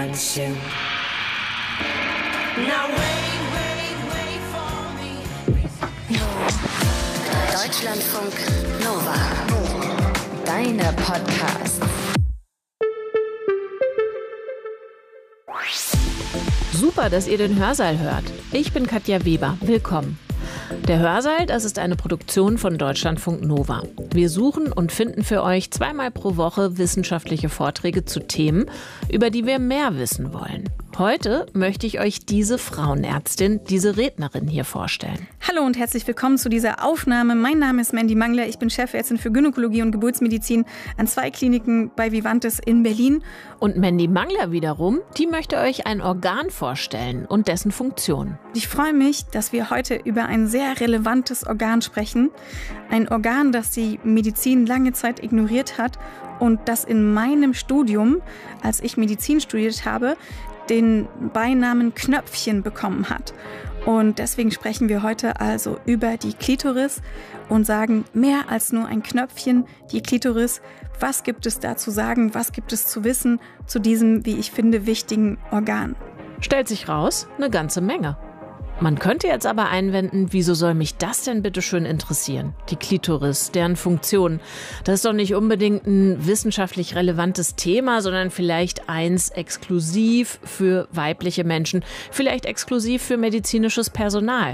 Deutschlandfunk Nova. Deine Podcast. Super, dass ihr den Hörsaal hört. Ich bin Katja Weber. Willkommen. Der Hörsaal, das ist eine Produktion von Deutschlandfunk Nova. Wir suchen und finden für euch zweimal pro Woche wissenschaftliche Vorträge zu Themen, über die wir mehr wissen wollen. Heute möchte ich euch diese Frauenärztin, diese Rednerin hier vorstellen. Hallo und herzlich willkommen zu dieser Aufnahme. Mein Name ist Mandy Mangler. Ich bin Chefärztin für Gynäkologie und Geburtsmedizin an 2 Kliniken bei Vivantes in Berlin. Und Mandy Mangler wiederum, die möchte euch ein Organ vorstellen und dessen Funktion. Ich freue mich, dass wir heute über ein sehr relevantes Organ sprechen. Ein Organ, das die Medizin lange Zeit ignoriert hat und das in meinem Studium, als ich Medizin studiert habe, den Beinamen Knöpfchen bekommen hat. Und deswegen sprechen wir heute also über die Klitoris und sagen mehr als nur ein Knöpfchen, die Klitoris. Was gibt es da zu sagen? Was gibt es zu wissen zu diesem, wie ich finde, wichtigen Organ? Stellt sich raus, eine ganze Menge. Man könnte jetzt aber einwenden, wieso soll mich das denn bitte schön interessieren? Die Klitoris, deren Funktion. Das ist doch nicht unbedingt ein wissenschaftlich relevantes Thema, sondern vielleicht eins exklusiv für weibliche Menschen, vielleicht exklusiv für medizinisches Personal.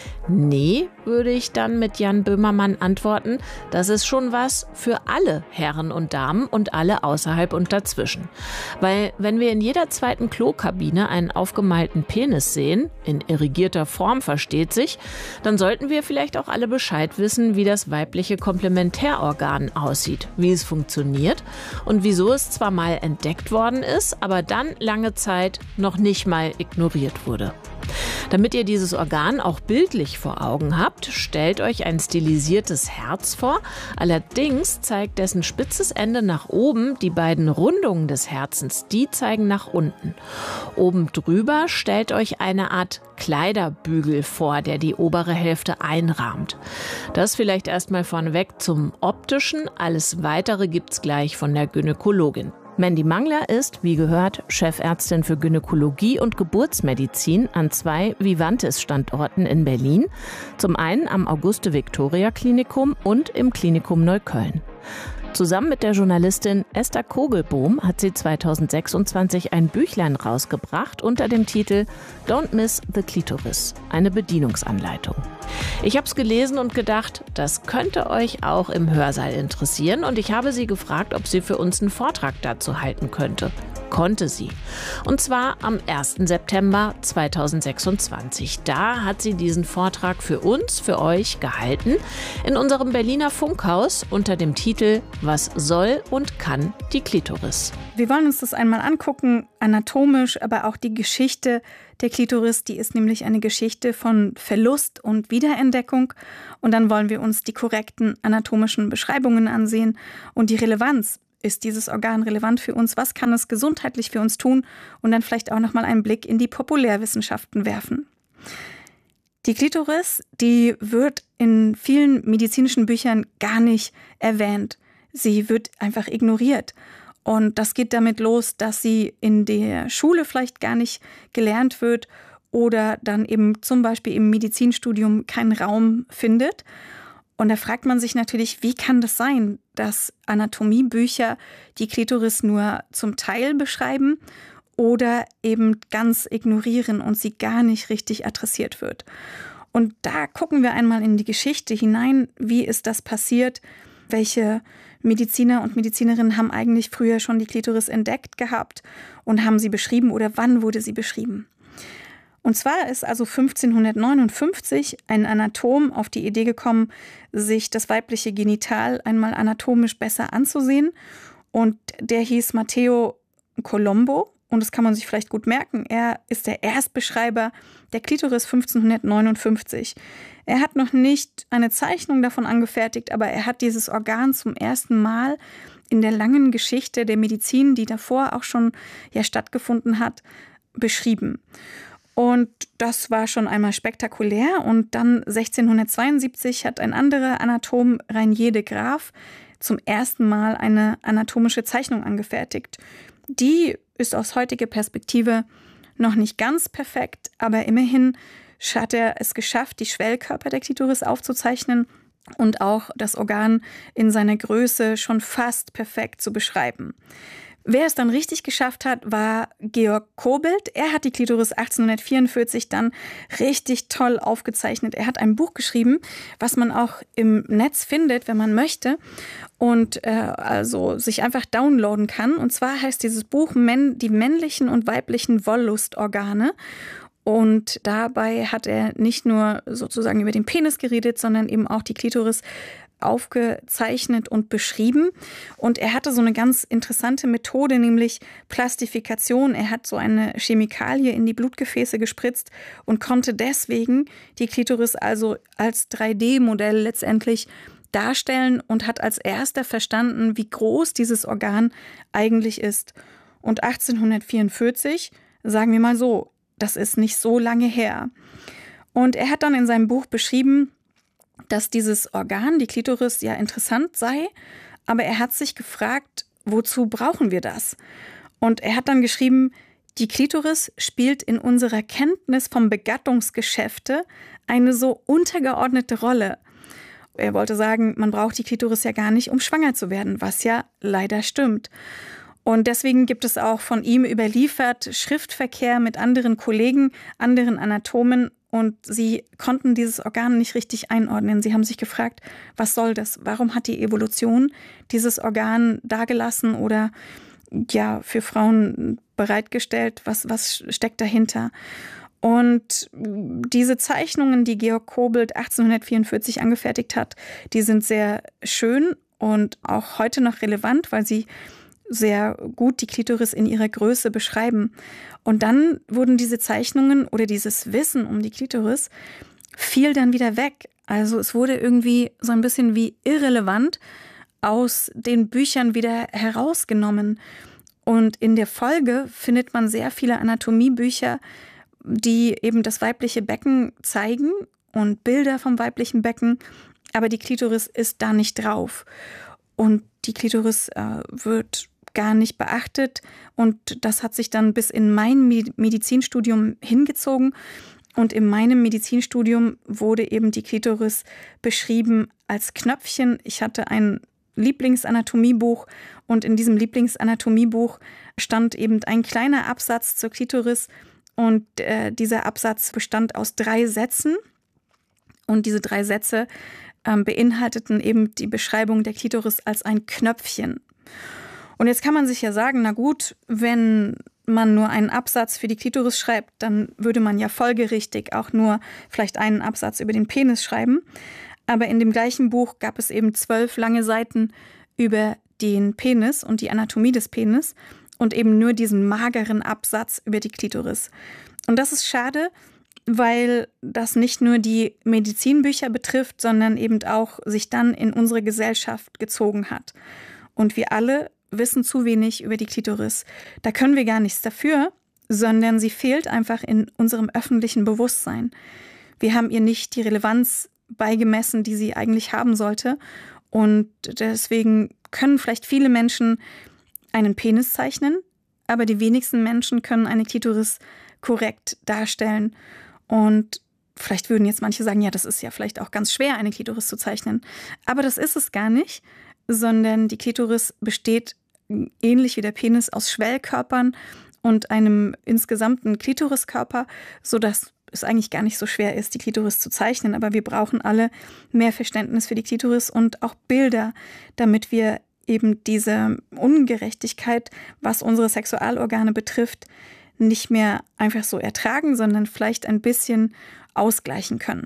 Nee, würde ich dann mit Jan Böhmermann antworten, das ist schon was für alle Herren und Damen und alle außerhalb und dazwischen. Weil wenn wir in jeder zweiten Klokabine einen aufgemalten Penis sehen, in irrigierter Form versteht sich, dann sollten wir vielleicht auch alle Bescheid wissen, wie das weibliche Komplementärorgan aussieht, wie es funktioniert und wieso es zwar mal entdeckt worden ist, aber dann lange Zeit noch nicht mal ignoriert wurde. Damit ihr dieses Organ auch bildlich vor Augen habt, stellt euch ein stilisiertes Herz vor. Allerdings zeigt dessen spitzes Ende nach oben, die beiden Rundungen des Herzens, die zeigen nach unten. Oben drüber stellt euch eine Art Kleiderbügel vor, der die obere Hälfte einrahmt. Das vielleicht erstmal vorneweg zum Optischen. Alles Weitere gibt's gleich von der Gynäkologin. Mandy Mangler ist, wie gehört, Chefärztin für Gynäkologie und Geburtsmedizin an 2 Vivantes-Standorten in Berlin. Zum einen am Auguste-Victoria-Klinikum und im Klinikum Neukölln. Zusammen mit der Journalistin Esther Kogelbohm hat sie 2026 ein Büchlein rausgebracht unter dem Titel Don't Miss the Clitoris, eine Bedienungsanleitung. Ich habe es gelesen und gedacht, das könnte euch auch im Hörsaal interessieren und ich habe sie gefragt, ob sie für uns einen Vortrag dazu halten könnte. Konnte sie. Und zwar am 1. September 2026. Da hat sie diesen Vortrag für uns, für euch gehalten, in unserem Berliner Funkhaus unter dem Titel Was soll und kann die Klitoris? Wir wollen uns das einmal angucken, anatomisch, aber auch die Geschichte der Klitoris, die ist nämlich eine Geschichte von Verlust und Wiederentdeckung. Und dann wollen wir uns die korrekten anatomischen Beschreibungen ansehen und die Relevanz. Ist dieses Organ relevant für uns? Was kann es gesundheitlich für uns tun? Und dann vielleicht auch nochmal einen Blick in die Populärwissenschaften werfen. Die Klitoris, die wird in vielen medizinischen Büchern gar nicht erwähnt. Sie wird einfach ignoriert. Und das geht damit los, dass sie in der Schule vielleicht gar nicht gelernt wird oder dann eben zum Beispiel im Medizinstudium keinen Raum findet. Und da fragt man sich natürlich, wie kann das sein, dass Anatomiebücher die Klitoris nur zum Teil beschreiben oder eben ganz ignorieren und sie gar nicht richtig adressiert wird. Und da gucken wir einmal in die Geschichte hinein, wie ist das passiert, welche Mediziner und Medizinerinnen haben eigentlich früher schon die Klitoris entdeckt gehabt und haben sie beschrieben oder wann wurde sie beschrieben. Und zwar ist also 1559 ein Anatom auf die Idee gekommen, sich das weibliche Genital einmal anatomisch besser anzusehen. Und der hieß Matteo Colombo. Und das kann man sich vielleicht gut merken. Er ist der Erstbeschreiber der Klitoris 1559. Er hat noch nicht eine Zeichnung davon angefertigt, aber er hat dieses Organ zum ersten Mal in der langen Geschichte der Medizin, die davor auch schon stattgefunden hat, beschrieben. Und das war schon einmal spektakulär. Und dann 1672 hat ein anderer Anatom, Reinier de Graaf, zum ersten Mal eine anatomische Zeichnung angefertigt. Die ist aus heutiger Perspektive noch nicht ganz perfekt, aber immerhin hat er es geschafft, die Schwellkörper der Klitoris aufzuzeichnen und auch das Organ in seiner Größe schon fast perfekt zu beschreiben. Wer es dann richtig geschafft hat, war Georg Kobelt. Er hat die Klitoris 1844 dann richtig toll aufgezeichnet. Er hat ein Buch geschrieben, was man auch im Netz findet, wenn man möchte, und also sich einfach downloaden kann. Und zwar heißt dieses Buch Die männlichen und weiblichen Wolllustorgane. Und dabei hat er nicht nur sozusagen über den Penis geredet, sondern eben auch die Klitoris aufgezeichnet und beschrieben. Und er hatte so eine ganz interessante Methode, nämlich Plastifikation. Er hat so eine Chemikalie in die Blutgefäße gespritzt und konnte deswegen die Klitoris also als 3D-Modell letztendlich darstellen und hat als erster verstanden, wie groß dieses Organ eigentlich ist. Und 1844, sagen wir mal so, das ist nicht so lange her. Und er hat dann in seinem Buch beschrieben, dass dieses Organ, die Klitoris, ja interessant sei, aber er hat sich gefragt, wozu brauchen wir das? Und er hat dann geschrieben, die Klitoris spielt in unserer Kenntnis vom Begattungsgeschäfte eine so untergeordnete Rolle. Er wollte sagen, man braucht die Klitoris ja gar nicht, um schwanger zu werden, was ja leider stimmt. Und deswegen gibt es auch von ihm überliefert Schriftverkehr mit anderen Kollegen, anderen Anatomen, und sie konnten dieses Organ nicht richtig einordnen. Sie haben sich gefragt, was soll das? Warum hat die Evolution dieses Organ dagelassen oder ja für Frauen bereitgestellt? Was steckt dahinter? Und diese Zeichnungen, die Georg Kobelt 1844 angefertigt hat, die sind sehr schön und auch heute noch relevant, weil sie sehr gut die Klitoris in ihrer Größe beschreiben. Und dann wurden diese Zeichnungen oder dieses Wissen um die Klitoris fiel dann wieder weg. Also es wurde irgendwie so ein bisschen wie irrelevant aus den Büchern wieder herausgenommen. Und in der Folge findet man sehr viele Anatomiebücher, die eben das weibliche Becken zeigen und Bilder vom weiblichen Becken, aber die Klitoris ist da nicht drauf. Und die Klitoris wird gar nicht beachtet, und das hat sich dann bis in mein Medizinstudium hingezogen. Und in meinem Medizinstudium wurde eben die Klitoris beschrieben als Knöpfchen. Ich hatte ein Lieblingsanatommiebuch, und in diesem Lieblingsanatommiebuch stand eben ein kleiner Absatz zur Klitoris, und dieser Absatz bestand aus 3 Sätzen, und diese 3 Sätze beinhalteten eben die Beschreibung der Klitoris als ein Knöpfchen. Und jetzt kann man sich ja sagen, na gut, wenn man nur einen Absatz für die Klitoris schreibt, dann würde man ja folgerichtig auch nur vielleicht einen Absatz über den Penis schreiben. Aber in dem gleichen Buch gab es eben 12 lange Seiten über den Penis und die Anatomie des Penis und eben nur diesen mageren Absatz über die Klitoris. Und das ist schade, weil das nicht nur die Medizinbücher betrifft, sondern eben auch sich dann in unsere Gesellschaft gezogen hat. Und wir alle wissen zu wenig über die Klitoris. Da können wir gar nichts dafür, sondern sie fehlt einfach in unserem öffentlichen Bewusstsein. Wir haben ihr nicht die Relevanz beigemessen, die sie eigentlich haben sollte. Und deswegen können vielleicht viele Menschen einen Penis zeichnen, aber die wenigsten Menschen können eine Klitoris korrekt darstellen. Und vielleicht würden jetzt manche sagen, ja, das ist ja vielleicht auch ganz schwer, eine Klitoris zu zeichnen. Aber das ist es gar nicht, sondern die Klitoris besteht ähnlich wie der Penis aus Schwellkörpern und einem insgesamten Klitoriskörper, sodass es eigentlich gar nicht so schwer ist, die Klitoris zu zeichnen. Aber wir brauchen alle mehr Verständnis für die Klitoris und auch Bilder, damit wir eben diese Ungerechtigkeit, was unsere Sexualorgane betrifft, nicht mehr einfach so ertragen, sondern vielleicht ein bisschen ausgleichen können.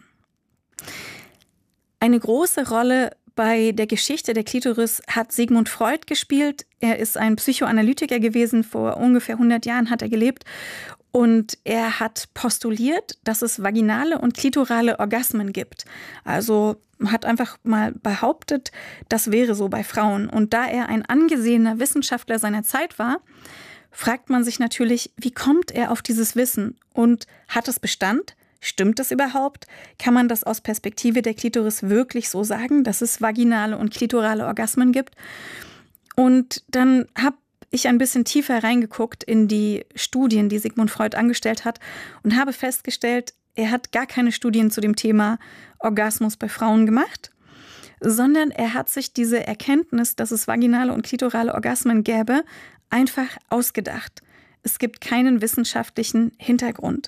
Eine große Rolle bei der Geschichte der Klitoris hat Sigmund Freud gespielt. Er ist ein Psychoanalytiker gewesen, vor ungefähr 100 Jahren hat er gelebt. Und er hat postuliert, dass es vaginale und klitorale Orgasmen gibt. Also hat einfach mal behauptet, das wäre so bei Frauen. Und da er ein angesehener Wissenschaftler seiner Zeit war, fragt man sich natürlich, wie kommt er auf dieses Wissen? Und hat es Bestand? Stimmt das überhaupt? Kann man das aus Perspektive der Klitoris wirklich so sagen, dass es vaginale und klitorale Orgasmen gibt? Und dann habe ich ein bisschen tiefer reingeguckt in die Studien, die Sigmund Freud angestellt hat und habe festgestellt, er hat gar keine Studien zu dem Thema Orgasmus bei Frauen gemacht, sondern er hat sich diese Erkenntnis, dass es vaginale und klitorale Orgasmen gäbe, einfach ausgedacht. Es gibt keinen wissenschaftlichen Hintergrund.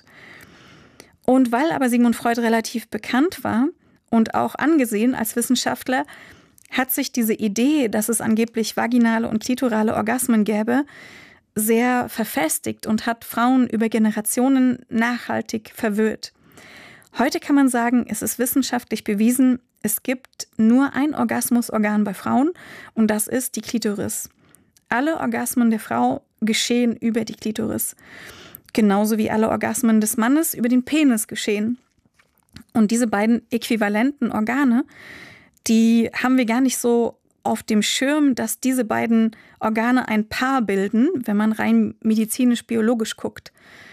Und weil aber Sigmund Freud relativ bekannt war und auch angesehen als Wissenschaftler, hat sich diese Idee, dass es angeblich vaginale und klitorale Orgasmen gäbe, sehr verfestigt und hat Frauen über Generationen nachhaltig verwöhnt. Heute kann man sagen, es ist wissenschaftlich bewiesen, es gibt nur ein Orgasmusorgan bei Frauen und das ist die Klitoris. Alle Orgasmen der Frau geschehen über die Klitoris. Genauso wie alle Orgasmen des Mannes über den Penis geschehen. Und diese beiden äquivalenten Organe, die haben wir gar nicht so auf dem Schirm, dass diese beiden Organe ein Paar bilden, wenn man rein medizinisch-biologisch guckt.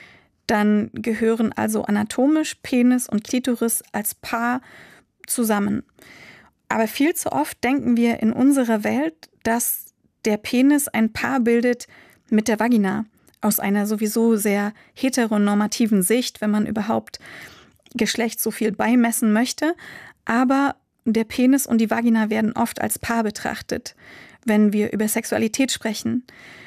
Dann gehören also anatomisch Penis und Klitoris als Paar zusammen. Aber viel zu oft denken wir in unserer Welt, dass der Penis ein Paar bildet mit der Vagina. Aus einer sowieso sehr heteronormativen Sicht, wenn man überhaupt Geschlecht so viel beimessen möchte. Aber der Penis und die Vagina werden oft als Paar betrachtet. Wenn wir über Sexualität sprechen,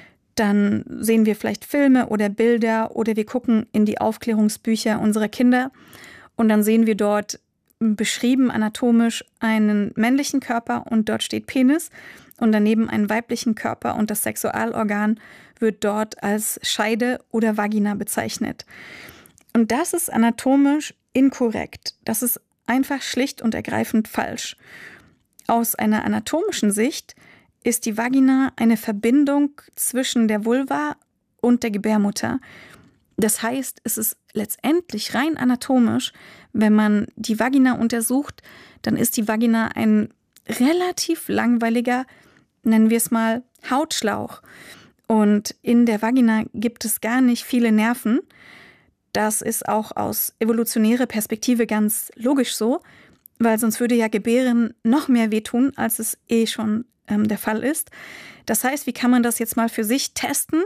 dann sehen wir vielleicht Filme oder Bilder oder wir gucken in die Aufklärungsbücher unserer Kinder und dann sehen wir dort beschrieben anatomisch einen männlichen Körper und dort steht Penis und daneben einen weiblichen Körper und das Sexualorgan wird dort als Scheide oder Vagina bezeichnet. Und das ist anatomisch inkorrekt. Das ist einfach schlicht und ergreifend falsch. Aus einer anatomischen Sicht ist die Vagina eine Verbindung zwischen der Vulva und der Gebärmutter. Das heißt, es ist letztendlich rein anatomisch, wenn man die Vagina untersucht, dann ist die Vagina ein relativ langweiliger, nennen wir es mal, Hautschlauch. Und in der Vagina gibt es gar nicht viele Nerven. Das ist auch aus evolutionärer Perspektive ganz logisch so, weil sonst würde ja Gebären noch mehr wehtun, als es schon der Fall ist. Das heißt, wie kann man das jetzt mal für sich testen?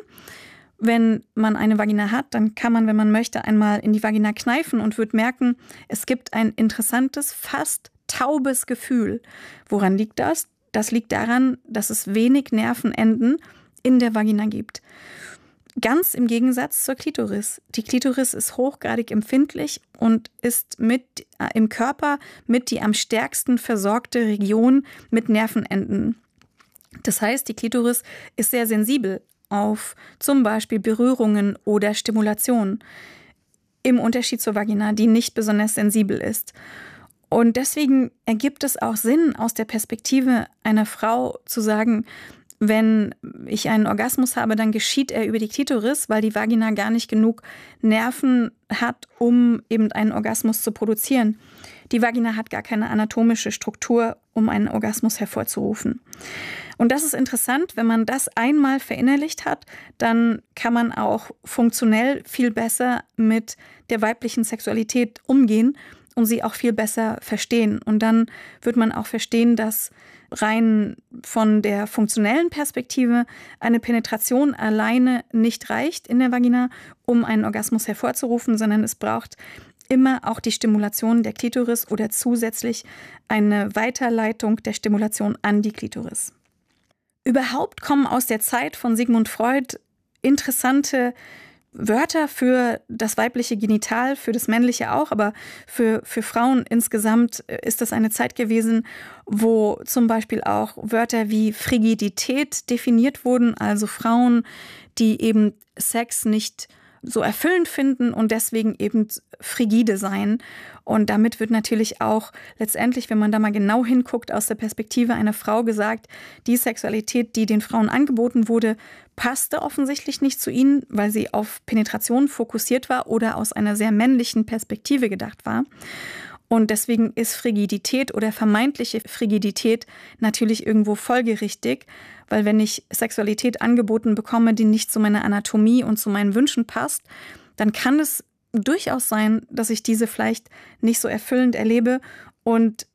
Wenn man eine Vagina hat, dann kann man, wenn man möchte, einmal in die Vagina kneifen und wird merken, es gibt ein interessantes, fast taubes Gefühl. Woran liegt das? Das liegt daran, dass es wenig Nervenenden in der Vagina gibt. Ganz im Gegensatz zur Klitoris. Die Klitoris ist hochgradig empfindlich und ist im Körper mit die am stärksten versorgte Region mit Nervenenden. Das heißt, die Klitoris ist sehr sensibel auf zum Beispiel Berührungen oder Stimulation. Im Unterschied zur Vagina, die nicht besonders sensibel ist. Und deswegen ergibt es auch Sinn, aus der Perspektive einer Frau zu sagen, wenn ich einen Orgasmus habe, dann geschieht er über die Klitoris, weil die Vagina gar nicht genug Nerven hat, um eben einen Orgasmus zu produzieren. Die Vagina hat gar keine anatomische Struktur, um einen Orgasmus hervorzurufen. Und das ist interessant, wenn man das einmal verinnerlicht hat, dann kann man auch funktionell viel besser mit der weiblichen Sexualität umgehen und sie auch viel besser verstehen. Und dann wird man auch verstehen, dass rein von der funktionellen Perspektive eine Penetration alleine nicht reicht in der Vagina, um einen Orgasmus hervorzurufen, sondern es braucht immer auch die Stimulation der Klitoris oder zusätzlich eine Weiterleitung der Stimulation an die Klitoris. Überhaupt kommen aus der Zeit von Sigmund Freud interessante Wörter für das weibliche Genital, für das männliche auch, aber für Frauen insgesamt ist das eine Zeit gewesen, wo zum Beispiel auch Wörter wie Frigidität definiert wurden, also Frauen, die eben Sex nicht so erfüllend finden und deswegen eben frigide sein. Und damit wird natürlich auch letztendlich, wenn man da mal genau hinguckt, aus der Perspektive einer Frau gesagt, die Sexualität, die den Frauen angeboten wurde, passte offensichtlich nicht zu ihnen, weil sie auf Penetration fokussiert war oder aus einer sehr männlichen Perspektive gedacht war. Und deswegen ist Frigidität oder vermeintliche Frigidität natürlich irgendwo folgerichtig, weil wenn ich Sexualität angeboten bekomme, die nicht zu meiner Anatomie und zu meinen Wünschen passt, dann kann es durchaus sein, dass ich diese vielleicht nicht so erfüllend erlebe und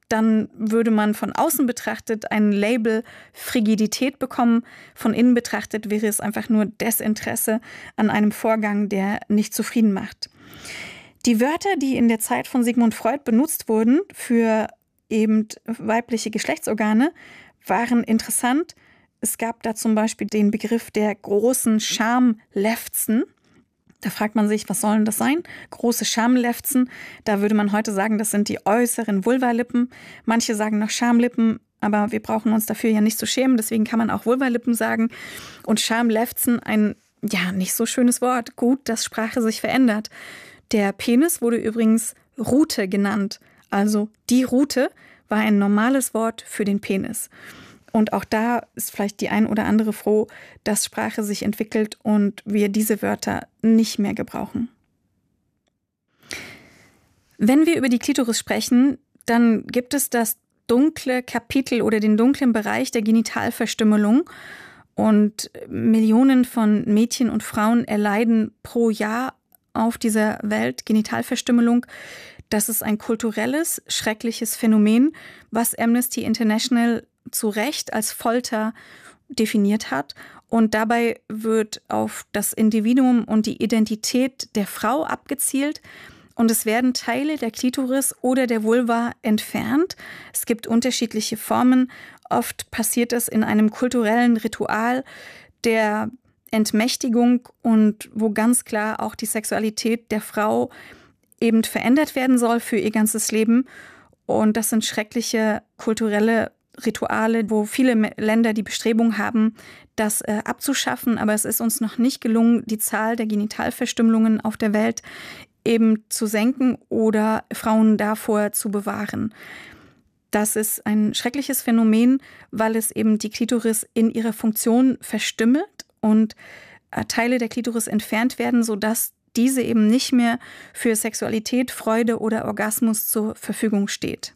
dann würde man von außen betrachtet ein Label Frigidität bekommen. Von innen betrachtet wäre es einfach nur Desinteresse an einem Vorgang, der nicht zufrieden macht. Die Wörter, die in der Zeit von Sigmund Freud benutzt wurden für eben weibliche Geschlechtsorgane, waren interessant. Es gab da zum Beispiel den Begriff der großen Schamlefzen. Da fragt man sich, was sollen das sein? Große Schamlefzen. Da würde man heute sagen, das sind die äußeren Vulvalippen. Manche sagen noch Schamlippen, aber wir brauchen uns dafür ja nicht zu schämen. Deswegen kann man auch Vulvalippen sagen. Und Schamlefzen, ein nicht so schönes Wort. Gut, dass Sprache sich verändert. Der Penis wurde übrigens Rute genannt. Also die Rute war ein normales Wort für den Penis. Und auch da ist vielleicht die ein oder andere froh, dass Sprache sich entwickelt und wir diese Wörter nicht mehr gebrauchen. Wenn wir über die Klitoris sprechen, dann gibt es das dunkle Kapitel oder den dunklen Bereich der Genitalverstümmelung. Und Millionen von Mädchen und Frauen erleiden pro Jahr auf dieser Welt Genitalverstümmelung. Das ist ein kulturelles, schreckliches Phänomen, was Amnesty International zu Recht als Folter definiert hat. Und dabei wird auf das Individuum und die Identität der Frau abgezielt. Und es werden Teile der Klitoris oder der Vulva entfernt. Es gibt unterschiedliche Formen. Oft passiert es in einem kulturellen Ritual der Entmächtigung und wo ganz klar auch die Sexualität der Frau eben verändert werden soll für ihr ganzes Leben. Und das sind schreckliche kulturelle Rituale, wo viele Länder die Bestrebung haben, das abzuschaffen. Aber es ist uns noch nicht gelungen, die Zahl der Genitalverstümmelungen auf der Welt eben zu senken oder Frauen davor zu bewahren. Das ist ein schreckliches Phänomen, weil es eben die Klitoris in ihrer Funktion verstümmelt und Teile der Klitoris entfernt werden, sodass diese eben nicht mehr für Sexualität, Freude oder Orgasmus zur Verfügung steht.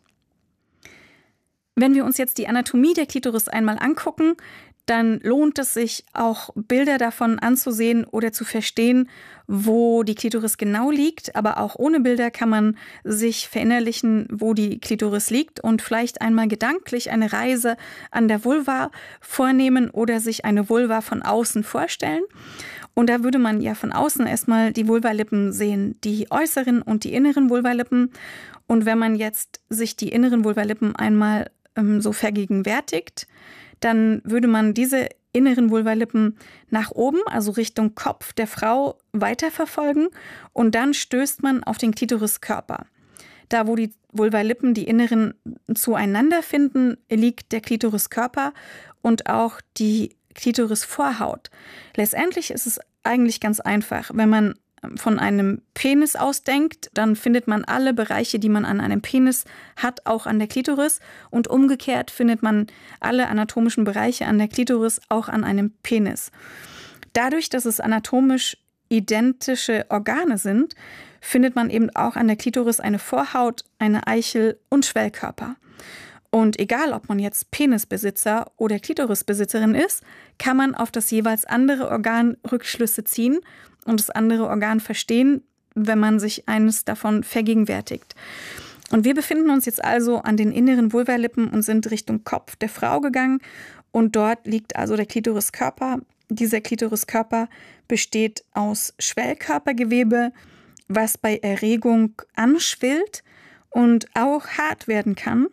Wenn wir uns jetzt die Anatomie der Klitoris einmal angucken, dann lohnt es sich auch Bilder davon anzusehen oder zu verstehen, wo die Klitoris genau liegt. Aber auch ohne Bilder kann man sich verinnerlichen, wo die Klitoris liegt und vielleicht einmal gedanklich eine Reise an der Vulva vornehmen oder sich eine Vulva von außen vorstellen. Und da würde man ja von außen erstmal die Vulvalippen sehen, die äußeren und die inneren Vulvalippen. Und wenn man jetzt sich die inneren Vulvalippen einmal so vergegenwärtigt, dann würde man diese inneren Vulvalippen nach oben, also Richtung Kopf der Frau, weiterverfolgen und dann stößt man auf den Klitoriskörper. Da, wo die Vulvalippen, die inneren, zueinander finden, liegt der Klitoriskörper und auch die Klitorisvorhaut. Letztendlich ist es eigentlich ganz einfach. Wenn man von einem Penis ausdenkt, dann findet man alle Bereiche, die man an einem Penis hat, auch an der Klitoris. Und umgekehrt findet man alle anatomischen Bereiche an der Klitoris auch an einem Penis. Dadurch, dass es anatomisch identische Organe sind, findet man eben auch an der Klitoris eine Vorhaut, eine Eichel und Schwellkörper. Und egal, ob man jetzt Penisbesitzer oder Klitorisbesitzerin ist, kann man auf das jeweils andere Organ Rückschlüsse ziehen und das andere Organ verstehen, wenn man sich eines davon vergegenwärtigt. Und wir befinden uns jetzt also an den inneren Vulvalippen und sind Richtung Kopf der Frau gegangen. Und dort liegt also der Klitoriskörper. Dieser Klitoriskörper besteht aus Schwellkörpergewebe, was bei Erregung anschwillt und auch hart werden kann.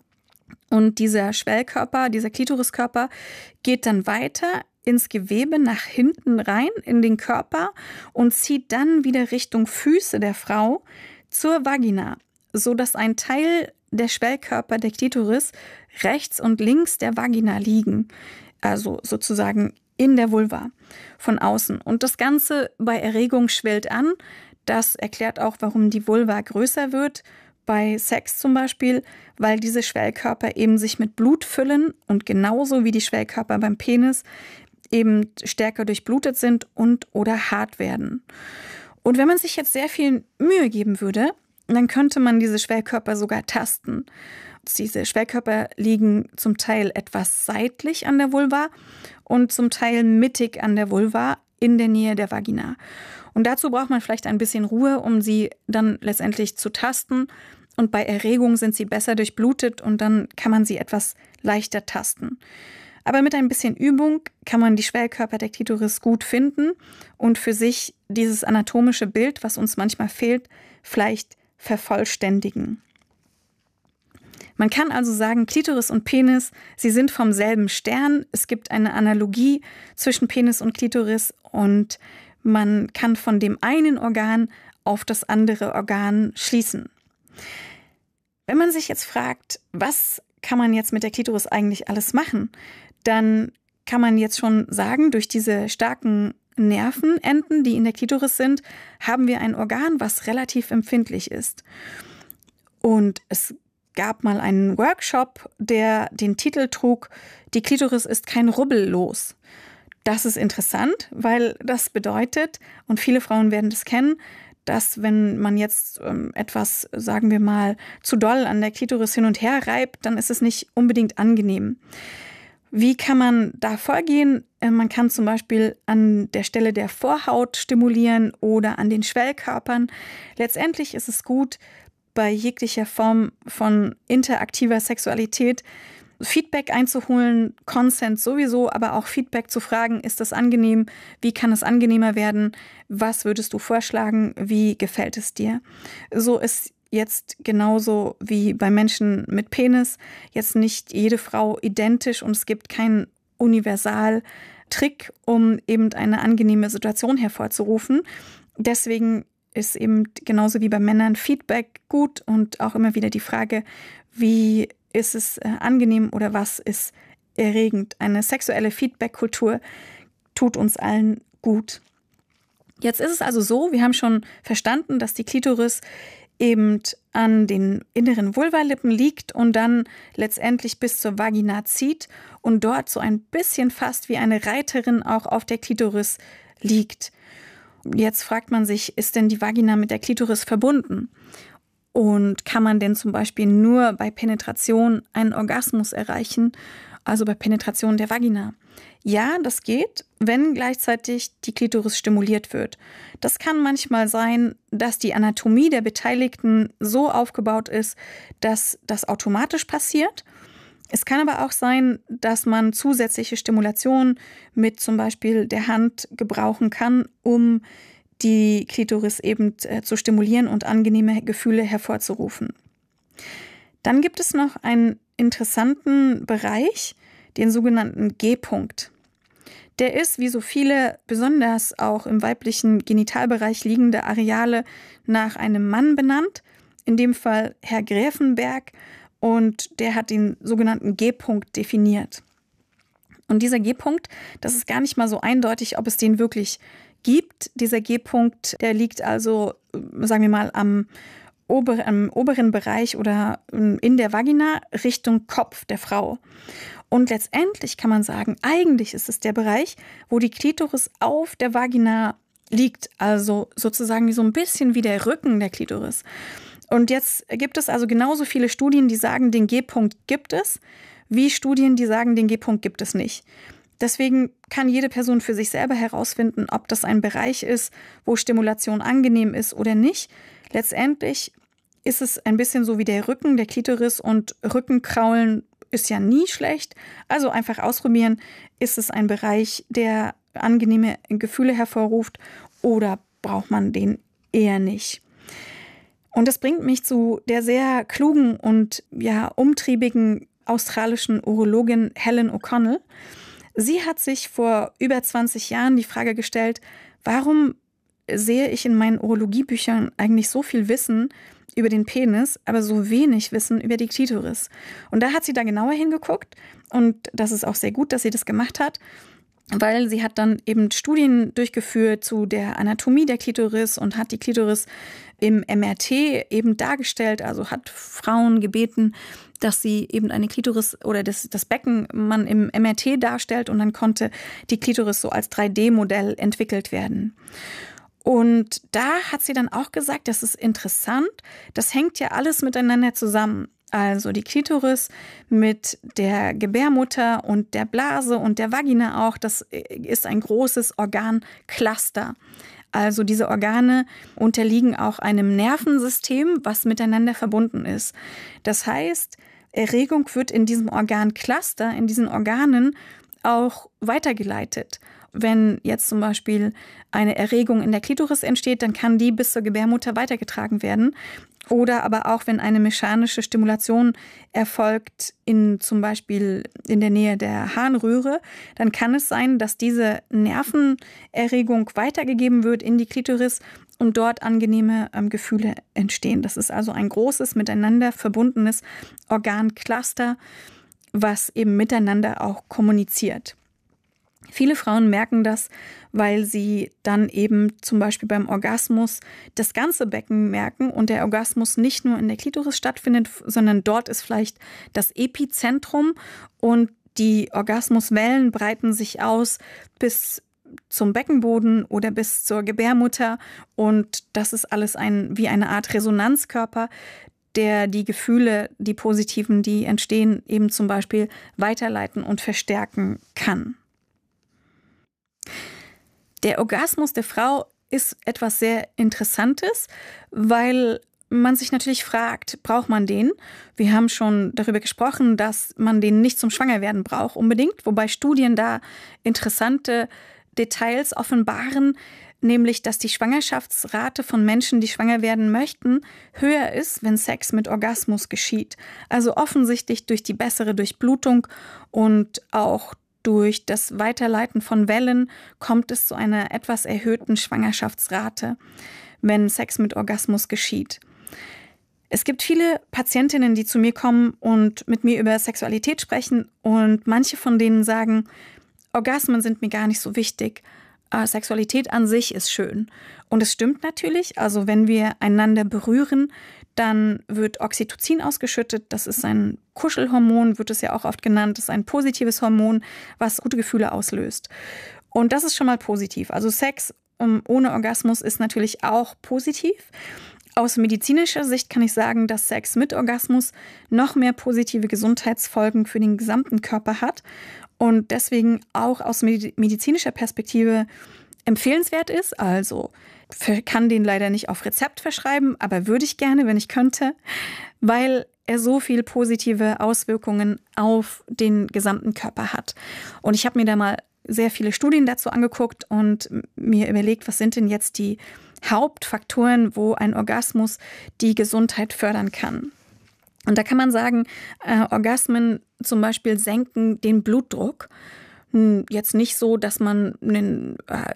Und dieser Schwellkörper, dieser Klitoriskörper geht dann weiter ins Gewebe nach hinten rein in den Körper und zieht dann wieder Richtung Füße der Frau zur Vagina, sodass ein Teil der Schwellkörper der Klitoris rechts und links der Vagina liegen, also sozusagen in der Vulva von außen. Und das Ganze bei Erregung schwillt an. Das erklärt auch, warum die Vulva größer wird, bei Sex zum Beispiel, weil diese Schwellkörper eben sich mit Blut füllen und genauso wie die Schwellkörper beim Penis eben stärker durchblutet sind und oder hart werden. Und wenn man sich jetzt sehr viel Mühe geben würde, dann könnte man diese Schwellkörper sogar tasten. Diese Schwellkörper liegen zum Teil etwas seitlich an der Vulva und zum Teil mittig an der Vulva in der Nähe der Vagina. Und dazu braucht man vielleicht ein bisschen Ruhe, um sie dann letztendlich zu tasten. und bei Erregung sind sie besser durchblutet und dann kann man sie etwas leichter tasten. Aber mit ein bisschen Übung kann man die Schwellkörper der Klitoris gut finden und für sich dieses anatomische Bild, was uns manchmal fehlt, vielleicht vervollständigen. Man kann also sagen, Klitoris und Penis, sie sind vom selben Stern. Es gibt eine Analogie zwischen Penis und Klitoris und man kann von dem einen Organ auf das andere Organ schließen. Wenn man sich jetzt fragt, was kann man jetzt mit der Klitoris eigentlich alles machen, dann kann man jetzt schon sagen, durch diese starken Nervenenden, die in der Klitoris sind, haben wir ein Organ, was relativ empfindlich ist. Und es gab mal einen Workshop, der den Titel trug, die Klitoris ist kein Rubbellos. Das ist interessant, weil das bedeutet, und viele Frauen werden das kennen, dass wenn man jetzt etwas, sagen wir mal, zu doll an der Klitoris hin und her reibt, dann ist es nicht unbedingt angenehm. Wie kann man da vorgehen? Man kann zum Beispiel an der Stelle der Vorhaut stimulieren oder an den Schwellkörpern. Letztendlich ist es gut, bei jeglicher Form von interaktiver Sexualität Feedback einzuholen, Consent sowieso, aber auch Feedback zu fragen, ist das angenehm? Wie kann es angenehmer werden? Was würdest du vorschlagen? Wie gefällt es dir? So ist jetzt genauso wie bei Menschen mit Penis jetzt nicht jede Frau identisch und es gibt keinen Universaltrick, um eben eine angenehme Situation hervorzurufen. Deswegen ist eben genauso wie bei Männern Feedback gut und auch immer wieder die Frage, wie ist es angenehm oder was ist erregend. Eine sexuelle Feedback-Kultur tut uns allen gut. Jetzt ist es also so, wir haben schon verstanden, dass die Klitoris eben an den inneren Vulvalippen liegt und dann letztendlich bis zur Vagina zieht und dort so ein bisschen fast wie eine Reiterin auch auf der Klitoris liegt. Jetzt fragt man sich, ist denn die Vagina mit der Klitoris verbunden? Und kann man denn zum Beispiel nur bei Penetration einen Orgasmus erreichen, also bei Penetration der Vagina? Ja, das geht, wenn gleichzeitig die Klitoris stimuliert wird. Das kann manchmal sein, dass die Anatomie der Beteiligten so aufgebaut ist, dass das automatisch passiert. Es kann aber auch sein, dass man zusätzliche Stimulation mit zum Beispiel der Hand gebrauchen kann, um die Klitoris eben zu stimulieren und angenehme Gefühle hervorzurufen. Dann gibt es noch einen interessanten Bereich, den sogenannten G-Punkt. Der ist, wie so viele, besonders auch im weiblichen Genitalbereich liegende Areale, nach einem Mann benannt, in dem Fall Herr Gräfenberg, und der hat den sogenannten G-Punkt definiert. Und dieser G-Punkt, das ist gar nicht mal so eindeutig, ob es den wirklich gibt. Dieser G-Punkt, der liegt also, sagen wir mal, am oberen Bereich oder in der Vagina Richtung Kopf der Frau. Und letztendlich kann man sagen, eigentlich ist es der Bereich, wo die Klitoris auf der Vagina liegt, also sozusagen so ein bisschen wie der Rücken der Klitoris. Und jetzt gibt es also genauso viele Studien, die sagen, den G-Punkt gibt es, wie Studien, die sagen, den G-Punkt gibt es nicht. Deswegen kann jede Person für sich selber herausfinden, ob das ein Bereich ist, wo Stimulation angenehm ist oder nicht. Letztendlich ist es ein bisschen so wie der Rücken der Klitoris und Rückenkraulen ist ja nie schlecht. Also einfach ausprobieren, ist es ein Bereich, der angenehme Gefühle hervorruft oder braucht man den eher nicht. Und das bringt mich zu der sehr klugen und umtriebigen australischen Urologin Helen O'Connell. Sie hat sich vor über 20 Jahren die Frage gestellt, warum sehe ich in meinen Urologiebüchern eigentlich so viel Wissen über den Penis, aber so wenig Wissen über die Klitoris. Und da hat sie da genauer hingeguckt und das ist auch sehr gut, dass sie das gemacht hat, weil sie hat dann eben Studien durchgeführt zu der Anatomie der Klitoris und hat die Klitoris im MRT eben dargestellt, also hat Frauen gebeten, dass sie eben eine Klitoris oder das Becken man im MRT darstellt und dann konnte die Klitoris so als 3D-Modell entwickelt werden. Und da hat sie dann auch gesagt, das ist interessant, das hängt ja alles miteinander zusammen. Also die Klitoris mit der Gebärmutter und der Blase und der Vagina auch, das ist ein großes Organcluster. Also diese Organe unterliegen auch einem Nervensystem, was miteinander verbunden ist. Das heißt, Erregung wird in diesem Organcluster, in diesen Organen auch weitergeleitet. Wenn jetzt zum Beispiel eine Erregung in der Klitoris entsteht, dann kann die bis zur Gebärmutter weitergetragen werden. Oder aber auch, wenn eine mechanische Stimulation erfolgt, zum Beispiel in der Nähe der Harnröhre, dann kann es sein, dass diese Nervenerregung weitergegeben wird in die Klitoris und dort angenehme Gefühle entstehen. Das ist also ein großes, miteinander verbundenes Organcluster, was eben miteinander auch kommuniziert. Viele Frauen merken das, weil sie dann eben zum Beispiel beim Orgasmus das ganze Becken merken und der Orgasmus nicht nur in der Klitoris stattfindet, sondern dort ist vielleicht das Epizentrum und die Orgasmuswellen breiten sich aus bis zum Beckenboden oder bis zur Gebärmutter und das ist alles wie eine Art Resonanzkörper, der die Gefühle, die positiven, die entstehen, eben zum Beispiel weiterleiten und verstärken kann. Der Orgasmus der Frau ist etwas sehr Interessantes, weil man sich natürlich fragt, braucht man den? Wir haben schon darüber gesprochen, dass man den nicht zum Schwangerwerden braucht unbedingt, wobei Studien da interessante Details offenbaren, nämlich dass die Schwangerschaftsrate von Menschen, die schwanger werden möchten, höher ist, wenn Sex mit Orgasmus geschieht. Also offensichtlich durch die bessere Durchblutung und auch durch das Weiterleiten von Wellen kommt es zu einer etwas erhöhten Schwangerschaftsrate, wenn Sex mit Orgasmus geschieht. Es gibt viele Patientinnen, die zu mir kommen und mit mir über Sexualität sprechen und manche von denen sagen, Orgasmen sind mir gar nicht so wichtig. Sexualität an sich ist schön. Und es stimmt natürlich, also wenn wir einander berühren, dann wird Oxytocin ausgeschüttet. Das ist ein Kuschelhormon, wird es ja auch oft genannt. Das ist ein positives Hormon, was gute Gefühle auslöst. Und das ist schon mal positiv. Also Sex ohne Orgasmus ist natürlich auch positiv. Aus medizinischer Sicht kann ich sagen, dass Sex mit Orgasmus noch mehr positive Gesundheitsfolgen für den gesamten Körper hat und deswegen auch aus medizinischer Perspektive empfehlenswert ist. Also kann den leider nicht auf Rezept verschreiben, aber würde ich gerne, wenn ich könnte, weil er so viel positive Auswirkungen auf den gesamten Körper hat. Und ich habe mir da mal sehr viele Studien dazu angeguckt und mir überlegt, was sind denn jetzt die Hauptfaktoren, wo ein Orgasmus die Gesundheit fördern kann. Und da kann man sagen, Orgasmen zum Beispiel senken den Blutdruck. Jetzt nicht so, dass man einen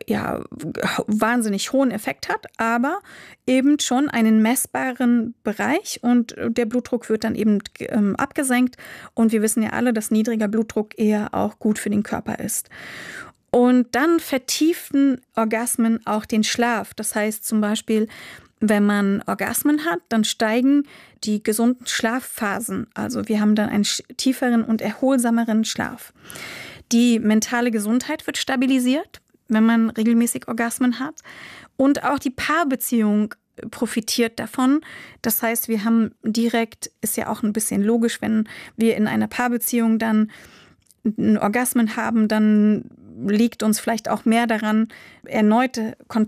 wahnsinnig hohen Effekt hat, aber eben schon einen messbaren Bereich und der Blutdruck wird dann eben abgesenkt. Und wir wissen ja alle, dass niedriger Blutdruck eher auch gut für den Körper ist. Und dann vertiefen Orgasmen auch den Schlaf. Das heißt zum Beispiel, wenn man Orgasmen hat, dann steigen die gesunden Schlafphasen. Also wir haben dann einen tieferen und erholsameren Schlaf. Die mentale Gesundheit wird stabilisiert, wenn man regelmäßig Orgasmen hat. Und auch die Paarbeziehung profitiert davon. Das heißt, wir haben direkt, ist ja auch ein bisschen logisch, wenn wir in einer Paarbeziehung dann einen Orgasmen haben, dann liegt uns vielleicht auch mehr daran, erneute